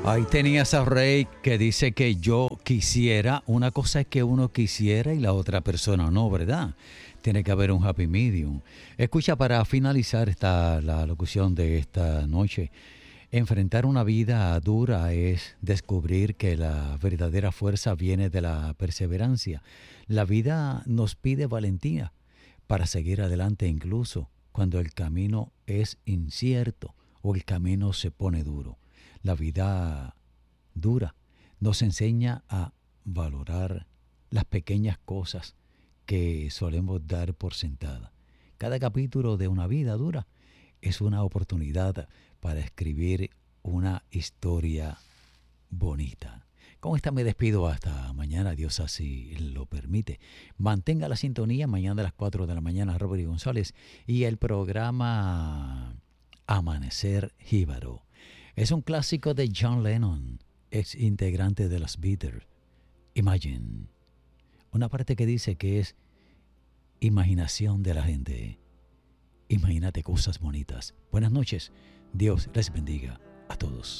Ahí tenías a Rey que dice que yo quisiera. Una cosa es que uno quisiera y la otra persona no, ¿verdad? Tiene que haber un happy medium. Escucha, para finalizar la locución de esta noche, enfrentar una vida dura es descubrir que la verdadera fuerza viene de la perseverancia. La vida nos pide valentía para seguir adelante incluso cuando el camino es incierto o el camino se pone duro. La vida dura nos enseña a valorar las pequeñas cosas que solemos dar por sentada. Cada capítulo de una vida dura es una oportunidad para escribir una historia bonita. Con esta me despido hasta mañana, Dios así lo permite. Mantenga la sintonía mañana a las 4 de la mañana, Robert González y el programa Amanecer Jíbaro. Es un clásico de John Lennon, ex integrante de los Beatles. Imagine. Una parte que dice que es imaginación de la gente. Imagínate cosas bonitas. Buenas noches. Dios les bendiga a todos.